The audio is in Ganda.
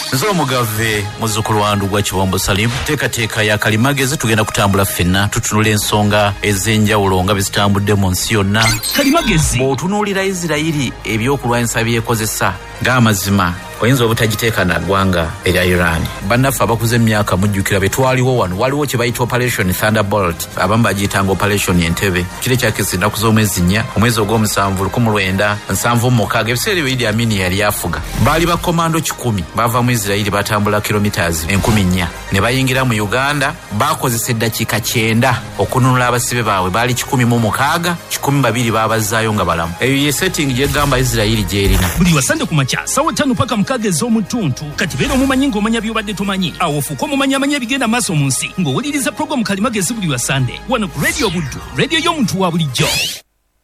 Nzomugave muzzukulu wandu gwa Kiwombo Salim teekateeka ya kalimagezi tugenda kutambula ffenna tutunula ensonga ez'enjawulo nga bizitambudde mu nsi yonna. Kalimagezi bw'otunuulira Isirayiri ebyokulwanyisa byekozesa ng'amazima oyinza obutagiteeka na ggwanga erya Iran. Bannaffe abakuze emyaka mujjukira betwaliwo wano waliwo kye bayita Operation Thunderbolt abamu bagiyitanga Operation Entebbe kiri kyakisi ennaku z'omwezi 4 omwezi ogw'omusanvu 1976 ebiseera ebyo Idi Amin yali afuga baali bakomando 100 bava mu Isirayiri batambula kilometers 1000 ne bayingira mu Uganda bakozesa eddakiika 9 okununula abasibe baabwe baali 106 120 babazaayo nga balamu. Eyo ye setting gyegamba Isirayiri gyerina buli wasande ku makya sawa 5 paka mukagezi omutuntu kati beera omumanyi ng'omanya byobadde tomanyi awo ofuuka omumanyamanya ebigenda maaso mu nsi ng'owuliriza program Kalimagezi buli wasande wano ku Radio Buddu radio y'omuntu wa bulijjo.